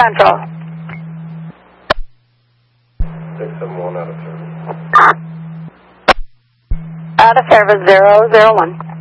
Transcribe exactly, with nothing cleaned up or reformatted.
Central. six seven one out of service. Out of service, zero zero one.